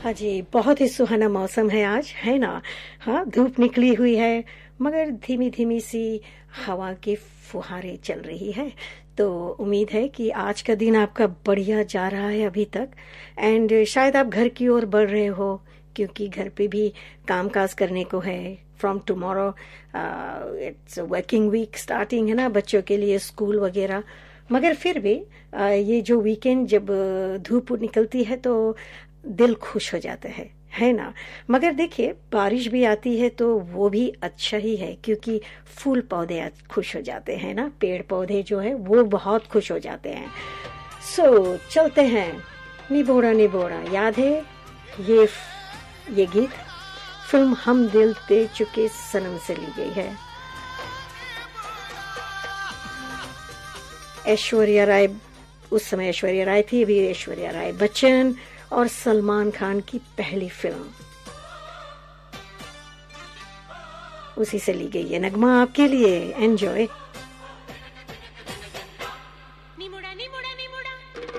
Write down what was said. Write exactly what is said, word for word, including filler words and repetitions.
हाँ जी, बहुत ही सुहाना मौसम है आज, है ना? हाँ, धूप निकली हुई है, मगर धीमी-धीमी सी हवा की फुहारें चल रही है। तो उम्मीद है कि आज का दिन आपका बढ़िया जा रहा है अभी तक एंड शायद आप घर की ओर बढ़ रहे हो, क्योंकि घर पे भी काम-काज करने को है। From tomorrow it's working week starting, है ना, बच्चों के लिए स्कूल वगैरह। मगर फिर भी uh, ये जो वीकेंड जब uh, धूप निकलती है तो दिल खुश हो जाता है है ना। मगर देखिए, बारिश भी आती है तो वो भी अच्छा ही है, क्योंकि फूल पौधे आज खुश हो जाते हैं ना, पेड़ पौधे जो है वो बहुत खुश हो जाते हैं। सो so, चलते हैं। निबोड़ा निबोड़ा याद है ये ये गीत? फिल्म हम दिल दे चुके सनम से ली गई है। ऐश्वर्या राय, उस समय ऐश्वर्या राय थी, अभी ऐश्वर्या राय बच्चन और सलमान खान की पहली फिल्म, उसी से ली गई है। नगमा आपके लिए, एंजॉय।